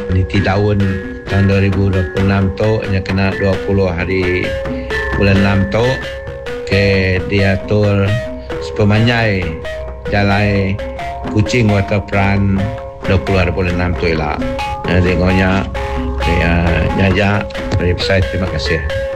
Niti tahun 2026 tu nya kena 20 hari bulan 6 tu ke dia atur sepemanyai jalai Kuching Waterfront 20 hari bulan 6 tu lah. Tengoknya dia nyajak dari website. Terima kasih.